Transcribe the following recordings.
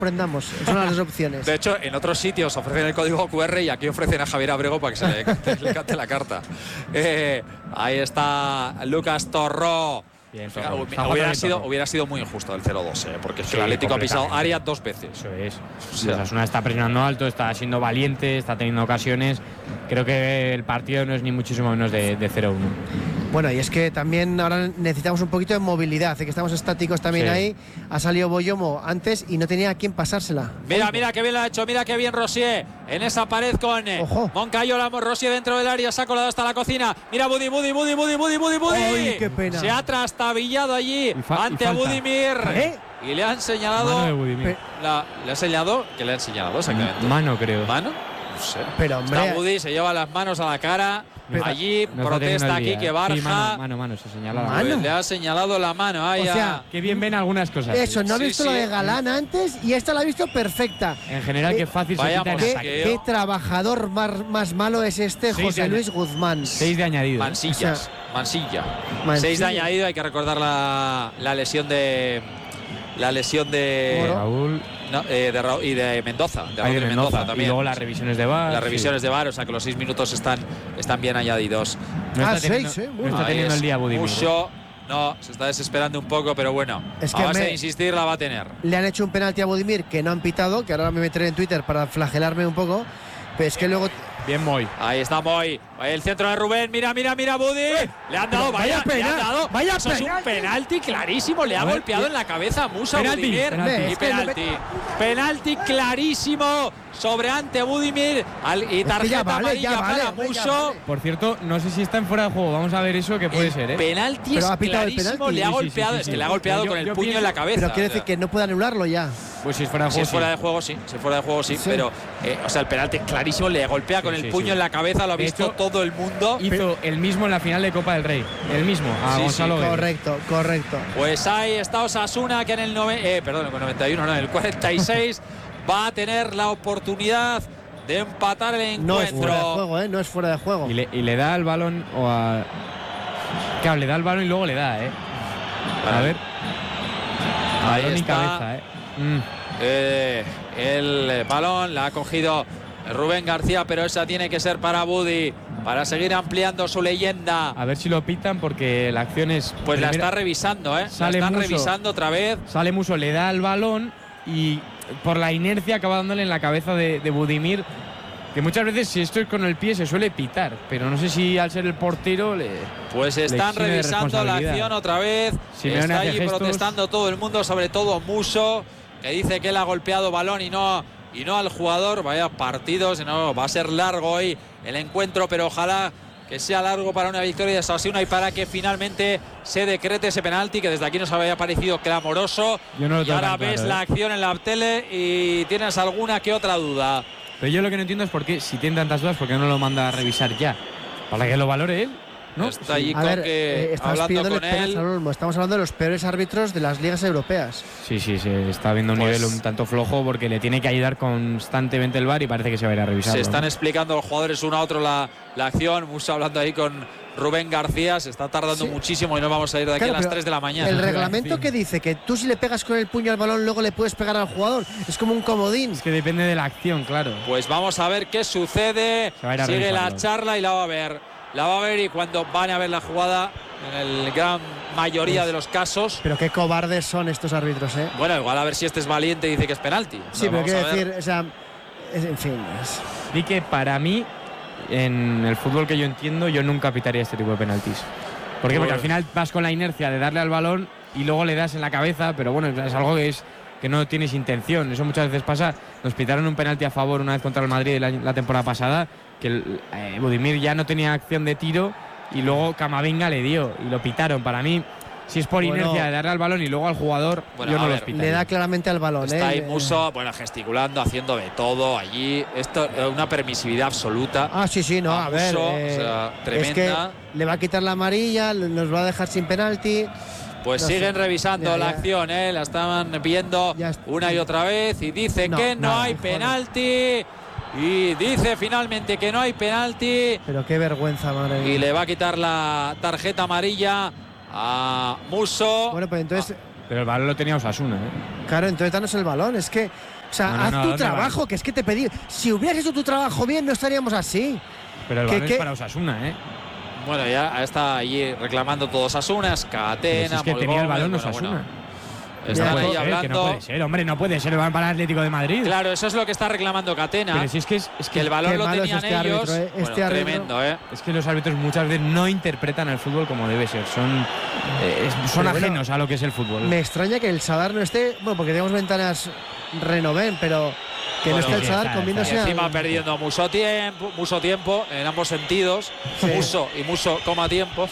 prendamos. Son las dos opciones. De hecho, en otros sitios ofrecen el código QR y aquí ofrecen a Javier Abrego para que se le cante la carta. Ahí está Lucas Torró. Bien, hubiera sido muy injusto el 0-2, porque es que el Atlético ha pisado área 2 veces. Eso es. O sea, Osasuna está presionando alto, está siendo valiente, está teniendo ocasiones. Creo que el partido no es ni muchísimo menos de 0-1. Bueno, y es que también ahora necesitamos un poquito de movilidad, que estamos estáticos también ahí. Ha salido Boyomo antes y no tenía a quién pasársela. Mira qué bien lo ha hecho, mira qué bien Rosier en esa pared con Moncayola. Rosier dentro del área, se ha colado hasta la cocina. Mira Budi. ¡Ay, qué pena! Se ha trastabillado allí ante Budimir. Y le han señalado. ¿Le ha señalado? ¿Qué le han señalado exactamente? Mano, creo. ¿Mano? No sé. Pero hombre, está Budi, se lleva las manos a la cara. Allí protesta Quique Barja. Sí, mano, se señala. Pues le ha señalado la mano. O sea, qué bien ven algunas cosas. Eso, no ha visto lo de Galán antes y esta la ha visto perfecta. En general, qué fácil se quita en ataque. Qué trabajador más malo es José Luis Guzmán. 6 de añadido. Mansilla. 6 de añadido. Hay que recordar la lesión de Raúl. No, de Raúl y de Mendoza. De Mendoza también. Y luego las revisiones de VAR. Las revisiones de VAR, o sea que los 6 minutos están bien añadidos. No está teniendo el día Budimir. No, se está desesperando un poco, pero bueno, es que a base de insistir la va a tener. Le han hecho un penalti a Budimir que no han pitado, que ahora me meteré en Twitter para flagelarme un poco. Pero es que luego… Bien Moy. Ahí está Moy. El centro de Rubén. Mira Budi. Le han dado, vaya eso es un penalti clarísimo. Le ha golpeado en la cabeza a Musa Budimir. Y penalti clarísimo sobre ante Budimir. Y tarjeta amarilla para Muso. Por cierto, no sé si está en fuera de juego. Vamos a ver eso, que puede ser, ¿eh? Penalti es clarísimo. Le ha golpeado. Es que le ha golpeado con el puño en la cabeza. Pero quiere decir que no puede anularlo ya. Pues si es fuera de juego. Si es fuera de juego, sí. Si es fuera de juego, sí. Pero, o sea, el penalti es clarísimo. Le golpea con el puño en la cabeza. Lo ha visto todo el mundo. Hizo el mismo en la final de Copa del Rey. El mismo. A Gonzalo Guedes. Correcto. Pues ahí está Osasuna, que en el 46 va a tener la oportunidad de empatar el encuentro. No es fuera de juego, no es fuera de juego. Y le da el balón Claro, le da el balón y luego le da, A ver. Ahí balón está. Y cabeza, el balón la ha cogido Rubén García, pero esa tiene que ser para Budi, para seguir ampliando su leyenda. A ver si lo pitan, porque la acción es… Pues la está revisando, la están revisando otra vez. Sale Muso, le da el balón y por la inercia acaba dándole en la cabeza de Budimir, que muchas veces si esto es con el pie se suele pitar, pero no sé si al ser el portero pues están revisando la acción otra vez. Está allí protestando todo el mundo, sobre todo Muso, que dice que él ha golpeado balón y no al jugador. Vaya partido, si no va a ser largo hoy el encuentro, pero ojalá que sea largo para una victoria de Osasuna y para que finalmente se decrete ese penalti que desde aquí nos había parecido clamoroso. Y ahora ves la acción en la tele y tienes alguna que otra duda. Pero yo lo que no entiendo es por qué, si tiene tantas dudas, ¿por qué no lo manda a revisar ya? Para que lo valore él, ¿no? Está allí hablando con él. Estamos hablando de los peores árbitros de las ligas europeas. Sí, se está viendo un nivel un tanto flojo porque le tiene que ayudar constantemente el VAR y parece que se va a ir a revisar. Se están explicando los jugadores uno a otro la acción. Musa hablando ahí con Rubén García. Se está tardando muchísimo y no vamos a ir de aquí a las 3 de la mañana. El reglamento que dice que tú si le pegas con el puño al balón luego le puedes pegar al jugador. Es como un comodín. Es que depende de la acción, claro. Pues vamos a ver qué sucede. Sigue la charla y la va a ver. Y cuando van a ver la jugada, en el gran mayoría de los casos. Pero qué cobardes son estos árbitros, ¿eh? Bueno, igual a ver si este es valiente y dice que es penalti. Sí, pero quiero decir, o sea, en fin. Di que para mí, en el fútbol que yo entiendo, yo nunca pitaría este tipo de penaltis. ¿Por qué? Porque al final vas con la inercia de darle al balón y luego le das en la cabeza, pero bueno, es algo que no tienes intención. Eso muchas veces pasa. Nos pitaron un penalti a favor una vez contra el Madrid la temporada pasada, que Budimir ya no tenía acción de tiro y luego Camavinga le dio y lo pitaron. Para mí, si es por inercia de darle al balón y luego al jugador, yo no los pitaría. Le da claramente al balón. Está ahí Muso, gesticulando, haciendo de todo allí. Esto es una permisividad absoluta. Sí, no, a ver. Muso, o sea, tremenda. Es que le va a quitar la amarilla, nos va a dejar sin penalti. Pues siguen revisando la acción, la estaban viendo una y otra vez y dice que no hay penalti. Y dice finalmente que no hay penalti. Pero qué vergüenza, madre mía. Y le va a quitar la tarjeta amarilla a Muso. Bueno, pues entonces Pero el balón lo tenía Osasuna, Claro, entonces danos el balón. Es que, o sea, haz tu trabajo, que es que te pedí. Si hubieras hecho tu trabajo bien, no estaríamos así. Pero el balón es para Osasuna, Bueno, ya está allí reclamando todo Osasuna, Catena, es que tenía el balón Osasuna. Están ahí hablando. Que no puede ser, hombre, no puede ser el balón para el Atlético de Madrid. Claro, eso es lo que está reclamando Catena. Pero si es que el balón lo tenían ellos. Árbitro, tremendo, Es que los árbitros muchas veces no interpretan el fútbol como debe ser. Son ajenos a lo que es el fútbol. Me extraña que el Sadar no esté, bueno, porque tenemos ventanas Renoven, pero que no esté el Sadar comiéndose. Encima perdiendo mucho tiempo en ambos sentidos. Sí. Muso coma tiempo.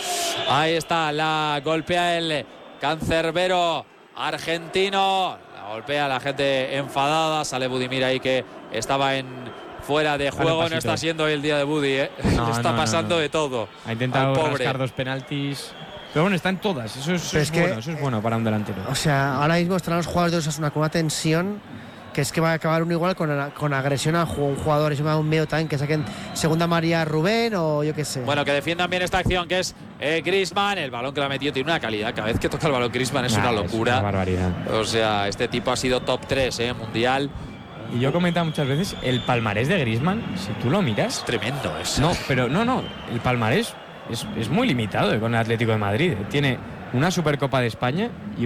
Ahí está, la golpea el cancerbero argentino, la golpea la gente enfadada, sale Budimir ahí que estaba fuera de juego, no está siendo hoy el día de Budi, le está pasando de todo. Ha intentado rascar 2 penaltis, pero bueno, están todas, eso es bueno para un delantero. O sea, ahora mismo están los jugadores de Osasuna con una tensión que es que va a acabar uno igual con agresión a un jugador. Es un medio también que saquen segunda María Rubén o yo qué sé. Bueno, que defiendan bien esta acción que es Griezmann. El balón que la ha metido tiene una calidad. Cada vez que toca el balón Griezmann es una locura. Es una barbaridad. O sea, este tipo ha sido top 3 mundial. Y yo he comentado muchas veces el palmarés de Griezmann, si tú lo miras. Es tremendo eso. No, pero no. El palmarés es muy limitado con el Atlético de Madrid. Tiene una Supercopa de España y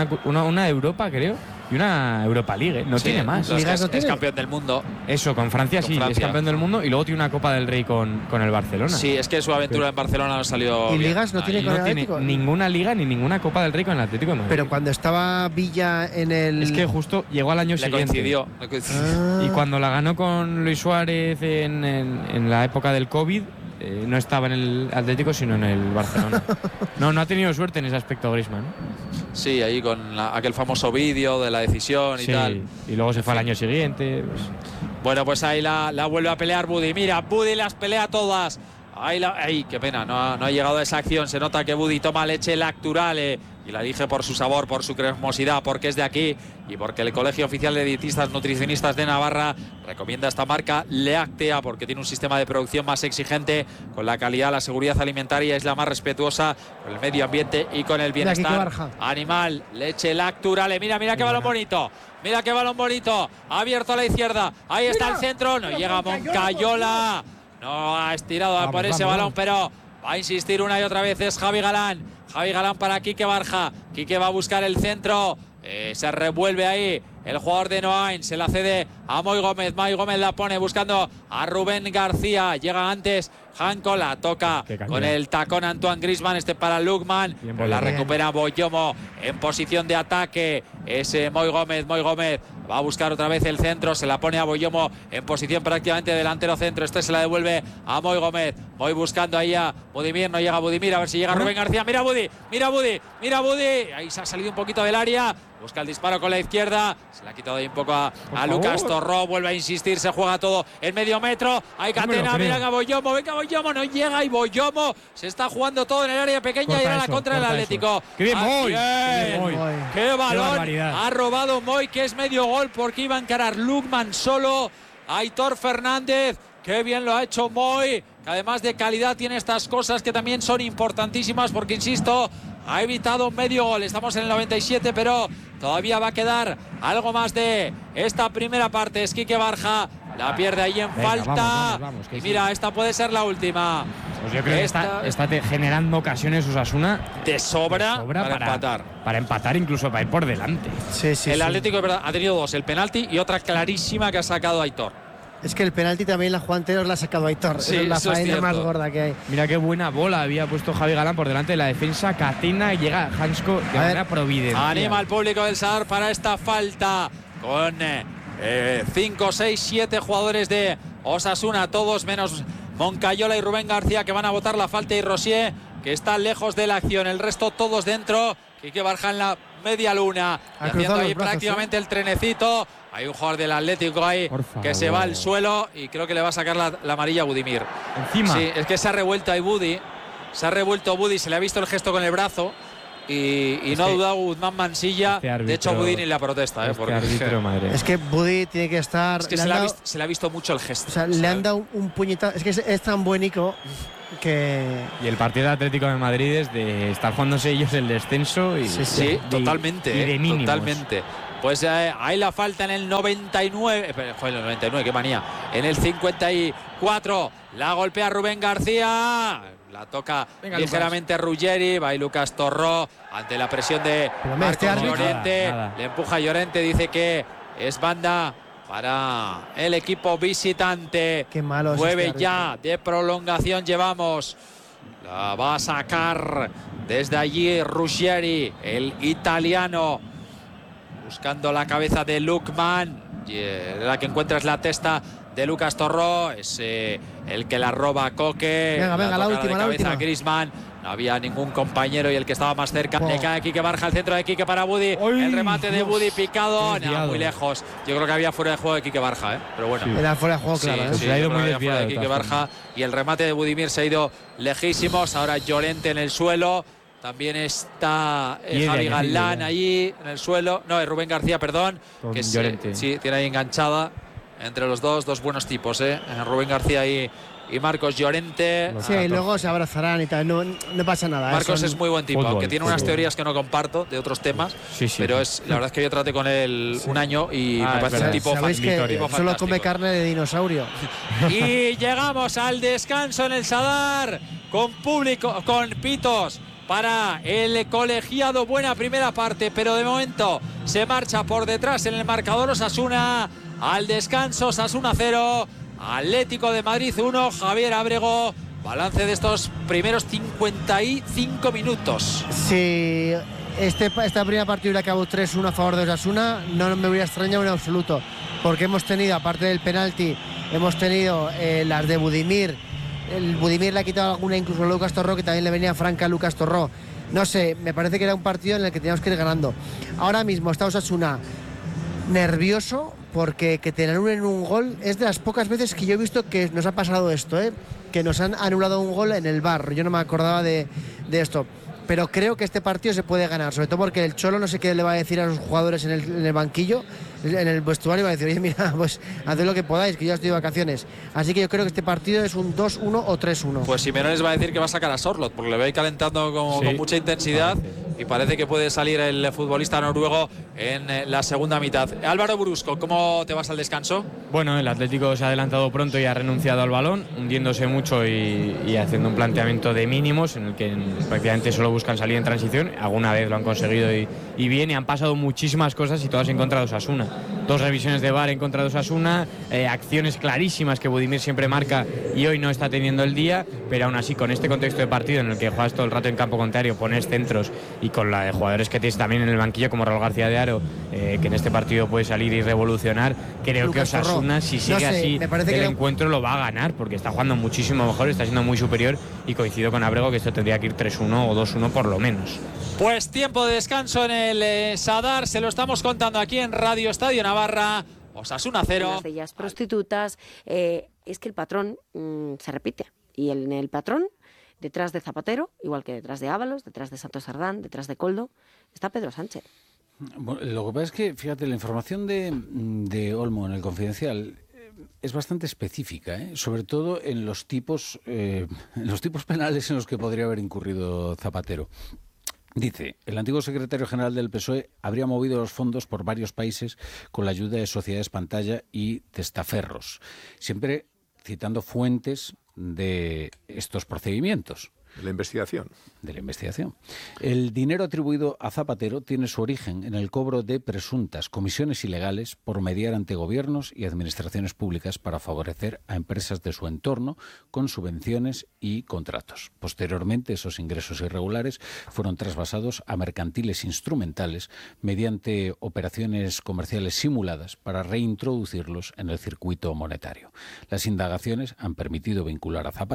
una Europa, creo. Y una Europa League, no tiene más. Es campeón del mundo. Eso, con Francia es campeón del mundo. Y luego tiene una Copa del Rey con el Barcelona. Sí, es que su aventura en Barcelona no salió ¿Y bien. ligas no tiene con el Atlético? Tiene ninguna liga ni ninguna Copa del Rey con el Atlético de Madrid. Pero cuando estaba Villa en el… Es que justo llegó al año siguiente. Coincidió. Y cuando la ganó con Luis Suárez en la época del COVID, no estaba en el Atlético sino en el Barcelona. No ha tenido suerte en ese aspecto Griezmann. Sí, ahí con aquel famoso vídeo de la decisión y tal. Y luego se fue al año siguiente. Bueno, pues ahí la vuelve a pelear Budi. Mira, Budi las pelea todas. Ay, qué pena, no ha llegado a esa acción. Se nota que Budi toma leche Lacturale y la elige por su sabor, por su cremosidad, porque es de aquí y porque el Colegio Oficial de Dietistas Nutricionistas de Navarra recomienda esta marca Láctea porque tiene un sistema de producción más exigente con la calidad, la seguridad alimentaria, es la más respetuosa con el medio ambiente y con el bienestar animal. Leche Lacturale, mira qué balón bonito. Mira qué balón bonito. Ha abierto a la izquierda. Ahí está el centro. No llega Moncayola. No ha estirado por ese balón, pero va a insistir una y otra vez. Es Javi Galán. Javi Galán para Quique Barja. Quique va a buscar el centro. Se revuelve ahí el jugador de Noain. Se la cede a Moi Gómez. Moi Gómez la pone buscando a Rubén García. Llega antes Janko. La toca con el tacón Antoine Griezmann. Para Lukman. La recupera Boyomo en posición de ataque. Ese Moi Gómez. Va a buscar otra vez el centro. Se la pone a Boyomo en posición prácticamente delantero centro. Se la devuelve a Moi Gómez. Moi buscando ahí a Budimir. No llega Budimir. A ver si llega Rubén García. Mira Budi. Ahí se ha salido un poquito del área. Busca el disparo con la izquierda. Se le ha quitado ahí un poco a Lucas Torró. Vuelve a insistir. Se juega todo en medio metro. Hay Catena. Mira a Boyomo. Venga Boyomo. No llega. Y Boyomo se está jugando todo en el área pequeña. Y era la contra del Atlético. ¡Qué bien, Moi! ¡Qué balón! Ha robado Moi, que es medio gol porque iba a encarar Lukman solo. Aitor Fernández. ¡Qué bien lo ha hecho Moi! Que además de calidad tiene estas cosas que también son importantísimas porque, insisto, ha evitado medio gol. Estamos en el 97, pero todavía va a quedar algo más de esta primera parte. Es Quique Barja. La pierde ahí en falta. Vamos, y mira, esta puede ser la última. Pues yo creo que está generando ocasiones Osasuna de sobra para empatar. Para empatar, incluso para ir por delante. El Atlético, de verdad, ha tenido 2. El penalti y otra clarísima que ha sacado Aitor. Es que el penalti también la Juan Teros la ha sacado Aitor. Sí, es la faena más gorda que hay. Mira qué buena bola había puesto Javi Galán por delante de la defensa. Catena y llega Hansko de manera providencial. Anima al público del Sadar para esta falta con 5, 6, 7 jugadores de Osasuna, todos menos Moncayola y Rubén García, que van a botar la falta, y Rosier, que está lejos de la acción. El resto todos dentro. Quique Barja en la media luna, haciendo ahí prácticamente el trenecito. Hay un jugador del Atlético ahí que se va al suelo y creo que le va a sacar la amarilla a Budimir. Encima. Sí, es que se ha revuelto ahí Budi. Se ha revuelto Budi, se le ha visto el gesto con el brazo. y no ha dudado Guzmán Mansilla. De hecho, Budi ni la protesta. Es que Budi tiene que estar. Es que se le ha visto mucho el gesto. O sea, le han dado un puñetazo. Es que es tan buenico que. Y el partido de Atlético de Madrid es de estar jugándose ellos el descenso. Sí, totalmente. Y de mínimos. Totalmente. Pues hay la falta en el 99. Joder, el 99, qué manía. En el 54. La golpea Rubén García. La toca ligeramente Ruggeri. Va y Lucas Torró ante la presión de Marcos Llorente. Le empuja Llorente. Dice que es banda para el equipo visitante. Qué malo es 9 ya de prolongación llevamos. La va a sacar desde allí Ruggeri, el italiano. Buscando la cabeza de Lukman. La que encuentra es la testa de Lucas Torró. Es el que la roba a Coque. Venga, la última. Griezmann. No había ningún compañero y el que estaba más cerca. Le cae Quique Barja, el centro de Quique para Budi. El remate de Budi picado. No, muy lejos. Yo creo que había fuera de juego de Quique Barja, pero bueno. Era fuera de juego, claro. Se ha ido muy desviado de Quique Barja. Y el remate de Budimir se ha ido lejísimos. Ahora Llorente en el suelo. También está Javi Galán allí en el suelo. No, es Rubén García, perdón. Con que Llorente. Sí, tiene ahí enganchada entre los dos buenos tipos, Rubén García y Marcos Llorente. Sí, y luego se abrazarán y tal. No pasa nada. Marcos es muy buen tipo, aunque tiene unas teorías que no comparto de otros temas. Pero la verdad es que yo traté con él un año y me parece un tipo fantástico. Solo come carne de dinosaurio. Y llegamos al descanso en el Sadar con público, con pitos para el colegiado. Buena primera parte, pero de momento se marcha por detrás en el marcador Osasuna. Al descanso, Osasuna 0, Atlético de Madrid 1. Javier Ábrego, balance de estos primeros 55 minutos. Si esta primera partida acabó 3-1 a favor de Osasuna, no me hubiera extrañado en absoluto, porque hemos tenido, aparte del penalti, hemos tenido las de Budimir. El Budimir le ha quitado alguna incluso a Lucas Torró, que también le venía franca a Lucas Torró. No sé, me parece que era un partido en el que teníamos que ir ganando. Ahora mismo está Osasuna nervioso, porque que te anulen un gol es de las pocas veces que yo he visto que nos ha pasado esto, que nos han anulado un gol en el VAR. Yo no me acordaba de esto. Pero creo que este partido se puede ganar, sobre todo porque el Cholo no sé qué le va a decir a los jugadores en el banquillo, en el vestuario, va a decir, oye, mira, pues haced lo que podáis, que yo estoy de vacaciones. Así que yo creo que este partido es un 2-1 o 3-1. Pues Simeone les va a decir que va a sacar a Sorloth, porque le ve calentando con mucha intensidad y parece que puede salir el futbolista noruego en la segunda mitad. Álvaro Brusco, ¿cómo te vas al descanso? Bueno, el Atlético se ha adelantado pronto y ha renunciado al balón, hundiéndose mucho y haciendo un planteamiento de mínimos en el que prácticamente solo buscan salir en transición. Alguna vez lo han conseguido y bien, y han pasado muchísimas cosas y todas en contra de Osasuna. 2 revisiones de VAR en contra de Osasuna, acciones clarísimas que Budimir siempre marca y hoy no está teniendo el día, pero aún así con este contexto de partido en el que juegas todo el rato en campo contrario, pones centros y con la de jugadores que tienes también en el banquillo como Raúl García de Aro, que en este partido puede salir y revolucionar, creo Lucas que Osasuna, si sigue así, el encuentro lo va a ganar, porque está jugando muchísimo mejor, está siendo muy superior, y coincido con Ábrego que esto tendría que ir 3-1 o 2-1 por lo menos. Pues tiempo de descanso en el Sadar, se lo estamos contando aquí en Radio Estadio Navarra. Osasuna 0. Las de ellas prostitutas, es que el patrón se repite, y en el patrón, detrás de Zapatero, igual que detrás de Ábalos, detrás de Santos Sardán, detrás de Coldo, está Pedro Sánchez. Bueno, lo que pasa es que, fíjate, la información de Olmo en el Confidencial es bastante específica, sobre todo en los tipos penales en los que podría haber incurrido Zapatero. Dice, el antiguo secretario general del PSOE habría movido los fondos por varios países con la ayuda de sociedades pantalla y testaferros, siempre citando fuentes de estos procedimientos. De la investigación. De la investigación. El dinero atribuido a Zapatero tiene su origen en el cobro de presuntas comisiones ilegales por mediar ante gobiernos y administraciones públicas para favorecer a empresas de su entorno con subvenciones y contratos. Posteriormente, esos ingresos irregulares fueron trasvasados a mercantiles instrumentales mediante operaciones comerciales simuladas para reintroducirlos en el circuito monetario. Las indagaciones han permitido vincular a Zapatero